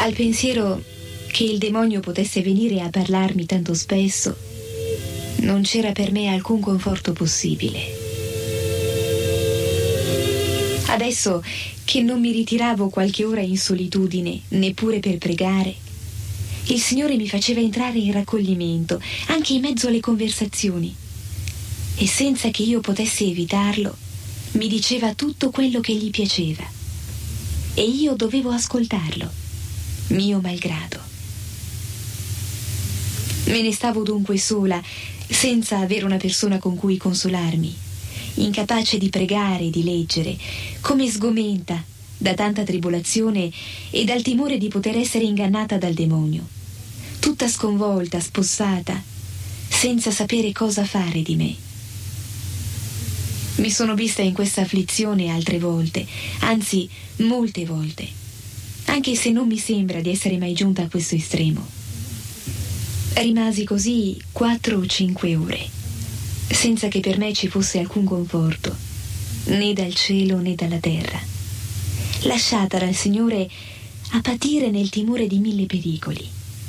Al pensiero che il demonio potesse venire a parlarmi tanto spesso, non c'era per me alcun conforto possibile. Adesso che non mi ritiravo qualche ora in solitudine, neppure per pregare, il Signore mi faceva entrare in raccoglimento, anche in mezzo alle conversazioni, e senza che io potessi evitarlo, mi diceva tutto quello che gli piaceva, e io dovevo ascoltarlo, mio malgrado. Me ne stavo dunque sola, senza avere una persona con cui consolarmi, incapace di pregare e di leggere, come sgomenta da tanta tribolazione e dal timore di poter essere ingannata dal demonio, tutta sconvolta, spossata, senza sapere cosa fare di me. Mi sono vista in questa afflizione altre volte, anzi molte volte, anche se non mi sembra di essere mai giunta a questo estremo. Rimasi così 4 o 5 ore, senza che per me ci fosse alcun conforto, né dal cielo né dalla terra, lasciata dal Signore a patire nel timore di 1000 pericoli.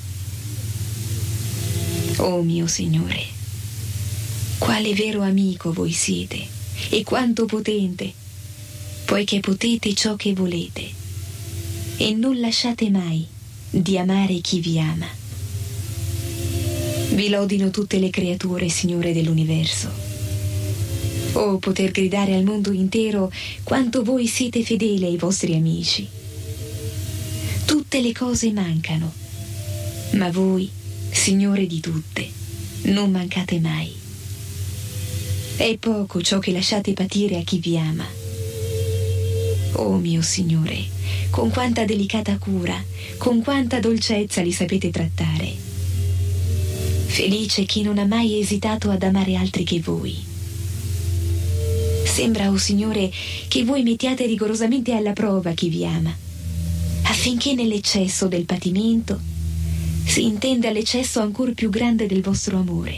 Oh mio Signore, quale vero amico voi siete, e quanto potente, poiché potete ciò che volete, e non lasciate mai di amare chi vi ama. Vi lodino tutte le creature, Signore dell'universo. Oh, poter gridare al mondo intero quanto voi siete fedeli ai vostri amici. Tutte le cose mancano, ma voi, Signore di tutte, non mancate mai. È poco ciò che lasciate patire a chi vi ama. Oh mio Signore, con quanta delicata cura, con quanta dolcezza li sapete trattare. Felice chi non ha mai esitato ad amare altri che voi. Sembra, o Signore, che voi mettiate rigorosamente alla prova chi vi ama, affinché nell'eccesso del patimento si intenda l'eccesso ancor più grande del vostro amore.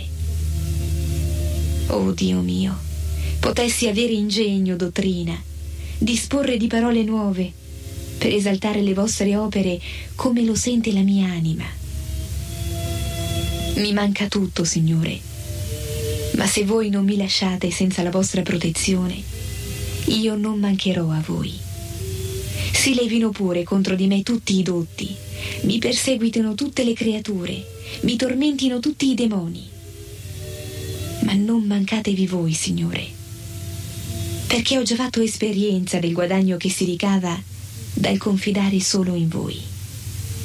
Oh Dio mio, potessi avere ingegno, dottrina, disporre di parole nuove per esaltare le vostre opere come lo sente la mia anima. Mi manca tutto, Signore, ma se voi non mi lasciate senza la vostra protezione, io non mancherò a voi. Si levino pure contro di me tutti i dotti, mi perseguitino tutte le creature, mi tormentino tutti i demoni. Ma non mancatevi voi, Signore, perché ho già fatto esperienza del guadagno che si ricava dal confidare solo in voi.